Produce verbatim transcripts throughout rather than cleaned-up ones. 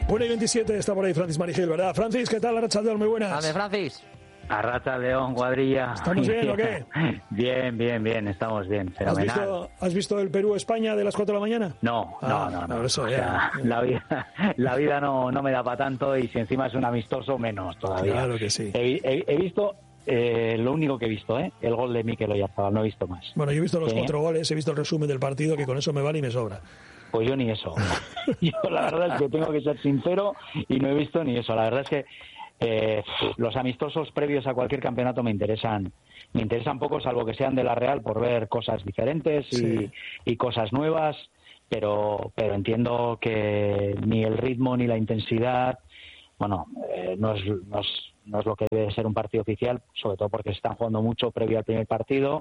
uno y veintisiete está por ahí Francis Marigil, ¿verdad? Francis, ¿qué tal? Arrachaldeón, muy buenas. Dale, Francis. Arrachaldeón, cuadrilla. ¿Estamos bien o qué? Bien, bien, bien, estamos bien, fenomenal. ¿Has visto, ¿has visto el Perú-España de las cuatro de la mañana? No, ah, no, no. no. Eso, o ya, sea, ya. La vida, la vida no, no me da para tanto y si encima es un amistoso, menos todavía. Claro que sí. He, he, he visto... Eh, lo único que he visto, ¿eh? El gol de Mikel Oyarzabal, no he visto más. Bueno, yo he visto los ¿Sí? cuatro goles, he visto el resumen del partido, que con eso me vale y me sobra. Pues yo ni eso. Yo la verdad es que tengo que ser sincero y no he visto ni eso. La verdad es que eh, los amistosos previos a cualquier campeonato me interesan me interesan poco, salvo que sean de la Real, por ver cosas diferentes y, sí. y cosas nuevas, pero, pero entiendo que ni el ritmo ni la intensidad, bueno, eh, no, es, no, es, no es lo que debe ser un partido oficial, sobre todo porque se están jugando mucho previo al primer partido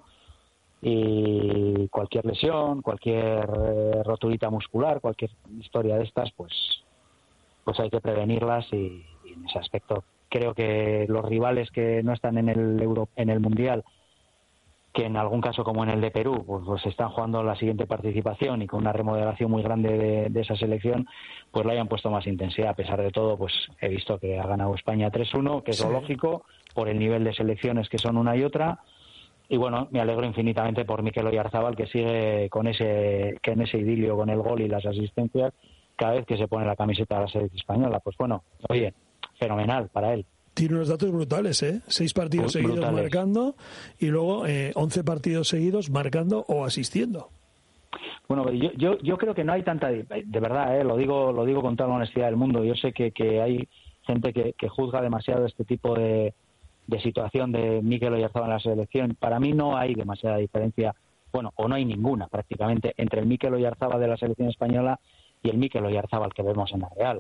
y cualquier lesión, cualquier eh, rotulita muscular, cualquier historia de estas, pues pues hay que prevenirlas y, y en ese aspecto creo que los rivales que no están en el Euro, en el Mundial, que en algún caso como en el de Perú, pues, pues están jugando la siguiente participación y con una remodelación muy grande de, de esa selección, pues le hayan puesto más intensidad. A pesar de todo, pues he visto que ha ganado España tres uno, que es sí. lo lógico, por el nivel de selecciones que son una y otra. Y bueno, me alegro infinitamente por Mikel Oyarzabal, que sigue con ese, que en ese idilio con el gol y las asistencias cada vez que se pone la camiseta de la selección española. Pues bueno, oye, fenomenal para él. Tiene unos datos brutales, ¿eh? Seis partidos Brutales. seguidos marcando y luego eh, once partidos seguidos marcando o asistiendo. Bueno, yo, yo yo creo que no hay tanta, de verdad, ¿eh? lo digo lo digo con toda la honestidad del mundo. Yo sé que, que hay gente que, que juzga demasiado este tipo de, de situación de Mikel Oyarzabal en la selección. Para mí no hay demasiada diferencia, bueno, o no hay ninguna prácticamente, entre el Mikel Oyarzabal de la selección española y el Mikel Oyarzabal que vemos en la Real.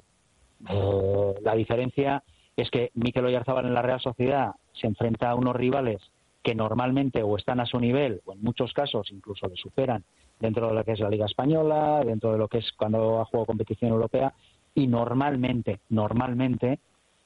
Eh, la diferencia es que Mikel Oyarzabal en la Real Sociedad se enfrenta a unos rivales que normalmente o están a su nivel o en muchos casos incluso le superan dentro de lo que es la Liga Española, dentro de lo que es cuando ha jugado competición europea, y normalmente, normalmente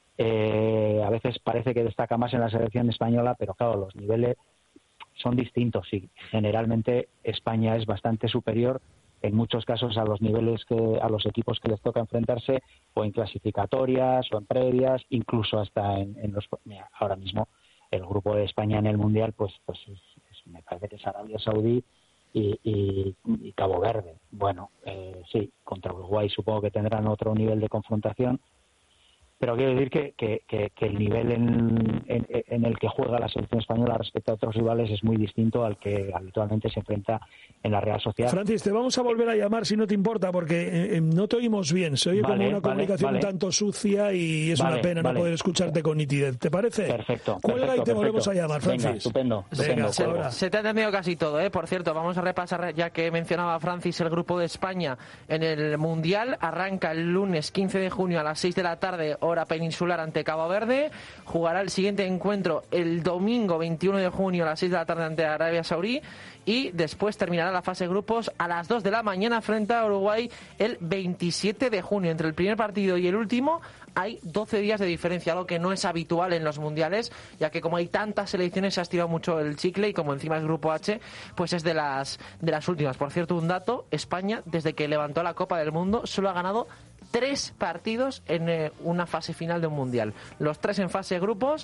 eh, a veces parece que destaca más en la selección española, pero claro, los niveles son distintos y generalmente España es bastante superior en muchos casos a los niveles que a los equipos que les toca enfrentarse, o en clasificatorias o en previas, incluso hasta en, en los mira, ahora mismo el grupo de España en el Mundial pues pues es, es, me parece que es Arabia Saudí y, y, y Cabo Verde. Bueno, eh, sí, contra Uruguay supongo que tendrán otro nivel de confrontación, pero quiero decir que, que, que, que el nivel en, en, en el que juega la selección española respecto a otros rivales es muy distinto al que habitualmente se enfrenta en la Real Sociedad. Francis, te vamos a volver a llamar si no te importa, porque eh, no te oímos bien, se oye vale, como una vale, comunicación vale. un tanto sucia y es vale, una pena vale. no poder escucharte con nitidez. ¿Te parece? Perfecto. Cuelga perfecto, y te volvemos perfecto. a llamar, Francis. Venga, estupendo. Venga, estupendo hasta cuelgo. ahora. Se te ha entendido casi todo, ¿eh? Por cierto, vamos a repasar, ya que mencionaba Francis, el grupo de España en el Mundial. Arranca el lunes quince de junio a las seis de la tarde, hora peninsular, ante Cabo Verde. Jugará el siguiente encuentro el domingo veintiuno de junio a las seis de la tarde ante Arabia Saudí. Y después terminará la fase de grupos a las dos de la mañana frente a Uruguay el veintisiete de junio. Entre el primer partido y el último hay doce días de diferencia, algo que no es habitual en los mundiales, ya que como hay tantas selecciones se ha estirado mucho el chicle y como encima es grupo H, pues es de las, de las últimas. Por cierto, un dato, España desde que levantó la Copa del Mundo solo ha ganado tres partidos en eh, una fase final de un mundial. Los tres en fase de grupos.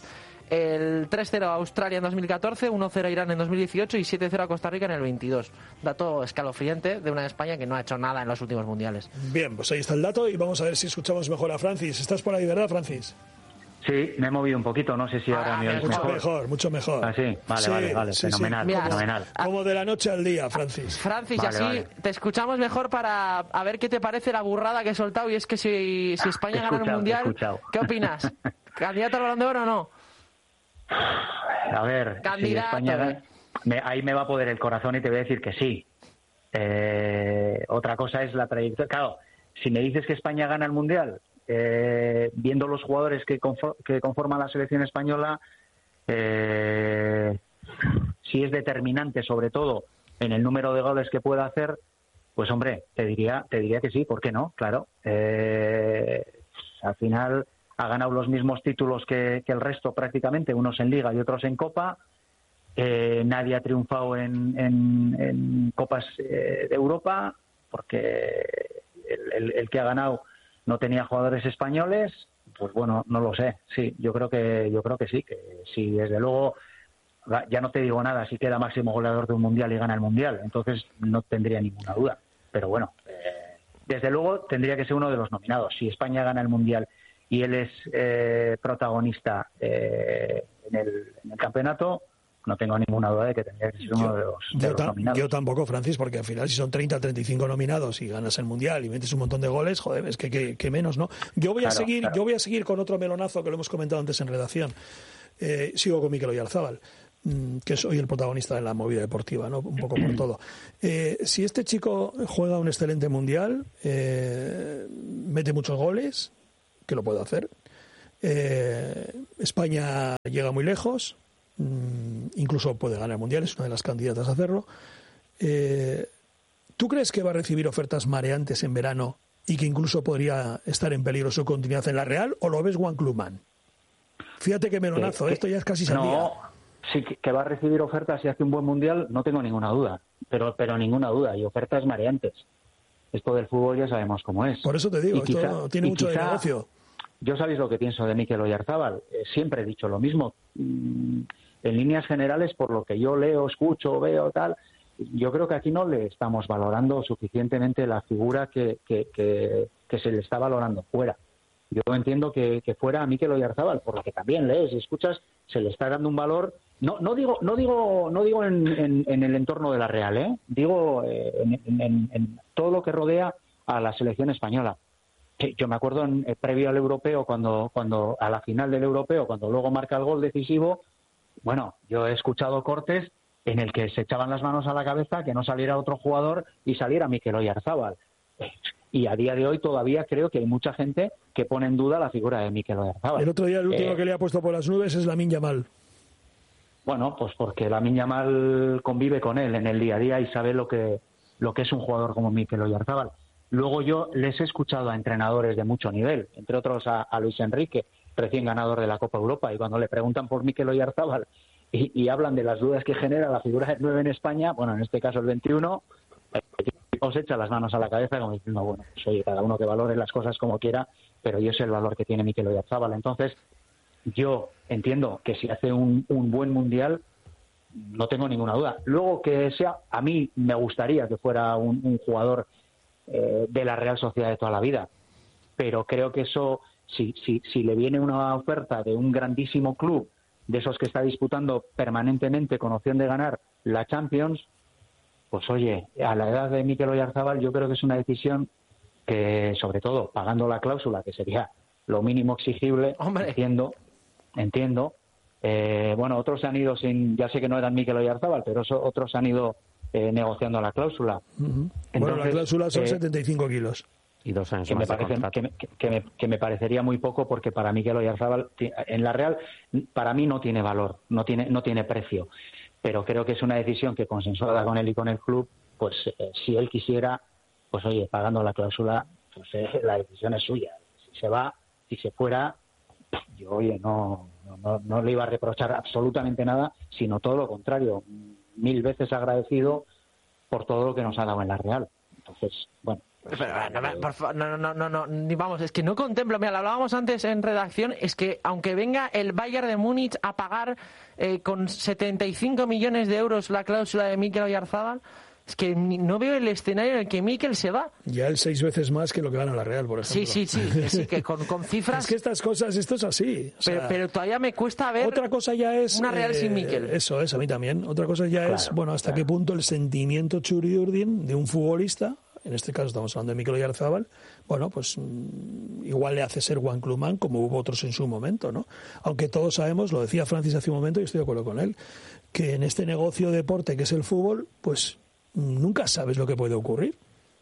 El tres cero a Australia en dos mil catorce, uno cero a Irán en dos mil dieciocho y siete cero a Costa Rica en el veintidós. Dato escalofriante de una España que no ha hecho nada en los últimos mundiales. Bien, pues ahí está el dato y vamos a ver si escuchamos mejor a Francis. ¿Estás por ahí, verdad, Francis? Sí, me he movido un poquito, no sé si ahora Ah, me oís Mucho mejor. mejor, mucho mejor. Ah, sí, vale, Sí, vale, vale, sí, fenomenal, sí. Mira, fenomenal. Como de la noche al día, Francis. Francis, Vale, y así vale. te escuchamos mejor para a ver qué te parece la burrada que he soltado. Y es que si, si España Te he gana el escuchado, Mundial, te he escuchado. ¿qué opinas? ¿Candidato al Balón de Oro o no? A ver, Candidato, si España, ¿eh? me, ahí me va a poder el corazón y te voy a decir que sí. Eh, otra cosa es la trayectoria. Claro, si me dices que España gana el Mundial, eh, viendo los jugadores que, confor- que conforman la selección española, eh, si es determinante sobre todo en el número de goles que pueda hacer, pues hombre, te diría, te diría que sí, ¿por qué no? Claro, eh, al final ha ganado los mismos títulos que, que el resto prácticamente, unos en Liga y otros en Copa. Eh, nadie ha triunfado en, en, en Copas eh, de Europa, porque el, el, el que ha ganado no tenía jugadores españoles, pues bueno, no lo sé. Sí, yo creo que yo creo que sí, que sí, desde luego, ya no te digo nada, si queda máximo goleador de un mundial y gana el mundial, entonces no tendría ninguna duda. Pero bueno, eh, desde luego tendría que ser uno de los nominados. Si España gana el mundial y él es eh, protagonista eh, en, el, en el campeonato, no tengo ninguna duda de que tendría que ser uno yo, de los, de yo, los ta- nominados. yo tampoco, Francis, porque al final si son treinta, treinta y cinco nominados y ganas el mundial y metes un montón de goles, joder, es que, que, que menos, ¿no? Yo voy a Claro, seguir, claro. yo voy a seguir con otro melonazo que lo hemos comentado antes en redacción. Eh, sigo con Mikel Oyarzabal, mm, que soy el protagonista de la movida deportiva, ¿no? Un poco por todo. Eh, si este chico juega un excelente mundial, eh, mete muchos goles, que lo puede hacer. Eh, España llega muy lejos. Incluso puede ganar el mundial, es una de las candidatas a hacerlo. Eh, ¿Tú crees que va a recibir ofertas mareantes en verano y que incluso podría estar en peligro su continuidad en la Real, o lo ves One Club Man? Fíjate qué melonazo, que, esto ya es casi sandía. No, sí que va a recibir ofertas si hace un buen mundial, no tengo ninguna duda, pero pero ninguna duda, y ofertas mareantes. Esto del fútbol ya sabemos cómo es. Por eso te digo, y esto quizá, tiene mucho quizá, de negocio. Yo sabéis lo que pienso de Mikel Oyarzabal, eh, siempre he dicho lo mismo. Mm, en líneas generales, por lo que yo leo, escucho, veo, tal, yo creo que aquí no le estamos valorando suficientemente la figura que, que, que, que se le está valorando fuera. Yo entiendo que, que fuera a Mikel Oyarzabal, por lo que también lees y escuchas, se le está dando un valor. No, no digo, no digo, no digo en, en, en el entorno de la Real, ¿eh? Digo eh, en, en, en todo lo que rodea a la selección española. Yo me acuerdo en, eh, previo al europeo, cuando, cuando a la final del europeo, cuando luego marca el gol decisivo. Bueno, yo he escuchado cortes en el que se echaban las manos a la cabeza que no saliera otro jugador y saliera Mikel Oyarzabal. Y a día de hoy todavía creo que hay mucha gente que pone en duda la figura de Mikel Oyarzabal. El otro día el último eh, que le ha puesto por las nubes es Lamine Yamal. Bueno, pues porque Lamine Yamal convive con él en el día a día y sabe lo que, lo que es un jugador como Mikel Oyarzabal. Luego yo les he escuchado a entrenadores de mucho nivel, entre otros a, a Luis Enrique, recién ganador de la Copa Europa, y cuando le preguntan por Mikel Oyarzabal y, y hablan de las dudas que genera la figura del nueve en España, bueno, en este caso el veintiuno, os echa las manos a la cabeza como diciendo, bueno, pues oye, cada uno que valore las cosas como quiera, pero yo sé el valor que tiene Mikel Oyarzabal. Entonces, yo entiendo que si hace un, un buen mundial, no tengo ninguna duda. Luego que sea, a mí me gustaría que fuera un, un jugador eh, de la Real Sociedad de toda la vida, pero creo que eso, si, si, si le viene una oferta de un grandísimo club, de esos que está disputando permanentemente con opción de ganar la Champions, pues oye, a la edad de Mikel Oyarzabal yo creo que es una decisión que, sobre todo, pagando la cláusula, que sería lo mínimo exigible, Hombre. entiendo, entiendo. Eh, bueno, otros se han ido sin, ya sé que no eran Mikel Oyarzabal, pero eso, otros se han ido eh, negociando la cláusula. Uh-huh. Entonces, bueno, la cláusula son eh, setenta y cinco kilos. Y dos años que me, más de parece, contrato. que, me, que, me, que me parecería muy poco, porque para Mikel Oyarzabal en la Real para mí no tiene valor, no tiene no tiene precio, pero creo que es una decisión que, consensuada con él y con el club, pues eh, si él quisiera, pues oye, pagando la cláusula, pues eh, la decisión es suya. Si se va, si se fuera, yo oye no, no no no le iba a reprochar absolutamente nada, sino todo lo contrario, mil veces agradecido por todo lo que nos ha dado en la Real. Entonces, bueno. Pero, no, no, por favor, no, no, no, no, ni vamos, es que no contemplo, mira, lo hablábamos antes en redacción, es que aunque venga el Bayern de Múnich a pagar eh, con setenta y cinco millones de euros la cláusula de Mikel Oyarzabal, es que no veo el escenario en el que Mikel se va. Ya el seis veces más que lo que gana la Real, por ejemplo. Sí, sí, sí, sí, que con, con cifras... Es que estas cosas, esto es así. O sea, pero, pero todavía me cuesta ver... Otra cosa ya es... Una Real eh, sin Mikel. Eso es, a mí también. Otra cosa ya Claro, es, bueno, hasta claro. qué punto el sentimiento churiurdin de un futbolista, en este caso estamos hablando de Mikel Oyarzabal, bueno, pues mmm, igual le hace ser One Club Man, como hubo otros en su momento, ¿no? Aunque todos sabemos, lo decía Francis hace un momento y estoy de acuerdo con él, que en este negocio deporte que es el fútbol, pues nunca sabes lo que puede ocurrir.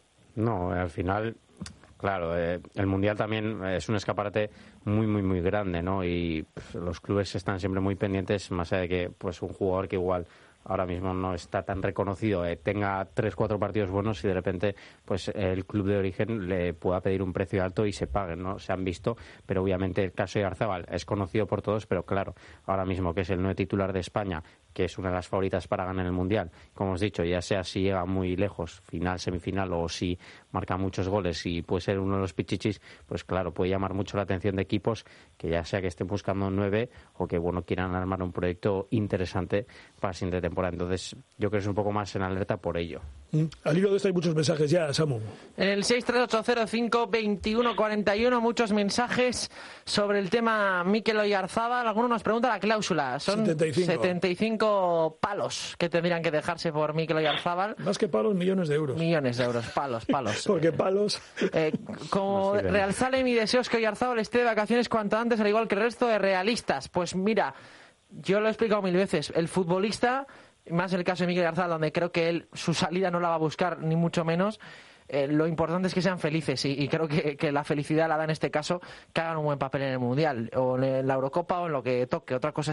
No, al final, claro, eh, el Mundial también es un escaparate muy, muy, muy grande, ¿no? Y pues, los clubes están siempre muy pendientes, más allá de que pues un jugador que igual ahora mismo no está tan reconocido, eh, tenga tres, cuatro partidos buenos y de repente pues el club de origen le pueda pedir un precio alto y se paguen, ¿no? Se han visto, pero obviamente el caso de Oyarzabal es conocido por todos, pero claro, ahora mismo que es el nueve titular de España, que es una de las favoritas para ganar el Mundial. Como os he dicho, ya sea si llega muy lejos, final, semifinal, o si marca muchos goles y puede ser uno de los pichichis, pues claro, puede llamar mucho la atención de equipos que ya sea que estén buscando nueve o que, bueno, quieran armar un proyecto interesante para la siguiente temporada. Entonces, yo creo que es un poco más en alerta por ello. Mm. Al hilo de esto hay muchos mensajes ya, Samu. En el seis tres ocho cero cinco dos uno cuatro uno, muchos mensajes sobre el tema Mikel Oyarzábal. Algunos nos preguntan la cláusula. Son setenta y cinco. setenta y cinco palos que tendrían que dejarse por Mikel Oyarzábal. Más que palos, millones de euros. Millones de euros, palos, palos. Porque palos... Eh, como No Real sale, mi deseo es que Oyarzábal esté de vacaciones cuanto antes, al igual que el resto de realistas. Pues mira, yo lo he explicado mil veces. El futbolista, más en el caso de Mikel Oyarzábal, donde creo que él su salida no la va a buscar, ni mucho menos, eh, lo importante es que sean felices. Y, y creo que, que la felicidad la da en este caso que hagan un buen papel en el Mundial, o en la Eurocopa, o en lo que toque. Otra cosa